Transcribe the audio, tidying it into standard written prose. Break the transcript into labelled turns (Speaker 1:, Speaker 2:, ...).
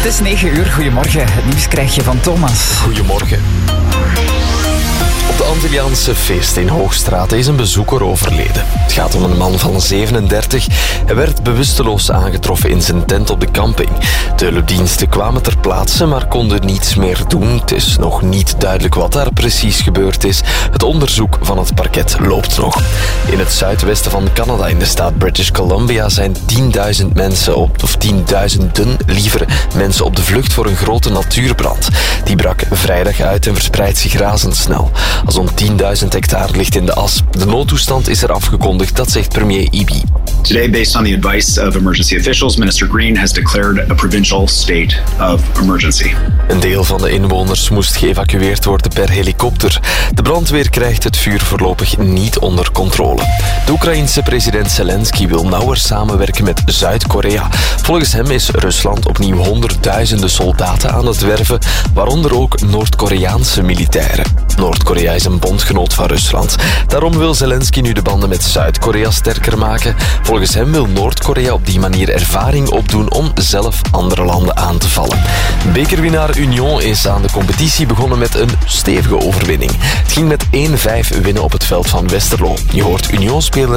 Speaker 1: Het is 9 uur. Goedemorgen. Het nieuws krijg je van Thomas.
Speaker 2: Goedemorgen. Op de Antilliaanse feest in Hoogstraat is een bezoeker overleden. Het gaat om een man van 37. Hij werd bewusteloos aangetroffen in zijn tent op de camping. De hulpdiensten kwamen ter plaatse, maar konden niets meer doen. Het is nog niet duidelijk wat daar precies gebeurd is. Het onderzoek van het parket loopt nog. In het zuidwesten van Canada, in de staat British Columbia, zijn 10.000 mensen of tienduizenden mensen op de vlucht voor een grote natuurbrand. Die brak vrijdag uit en verspreidt zich razendsnel. Al zo'n 10.000 hectare ligt in de as. De noodtoestand is er afgekondigd, dat zegt premier Eby.
Speaker 3: Today, based on the advice of emergency officials, Minister Green has declared a provincial state of emergency.
Speaker 2: Een deel van de inwoners moest geëvacueerd worden per helikopter. De brandweer krijgt het vuur voorlopig niet onder controle. De Oekraïense president Zelensky wil nauwer samenwerken met Zuid-Korea. Volgens hem is Rusland opnieuw honderdduizenden soldaten aan het werven, waaronder ook Noord-Koreaanse militairen. Noord-Korea is een bondgenoot van Rusland. Daarom wil Zelensky nu de banden met Zuid-Korea sterker maken. Volgens hem wil Noord-Korea op die manier ervaring opdoen om zelf andere landen aan te vallen. Bekerwinnaar Union is aan de competitie begonnen met een stevige overwinning. Het ging met 1-5 winnen op het veld van Westerlo. Je hoort Union-speler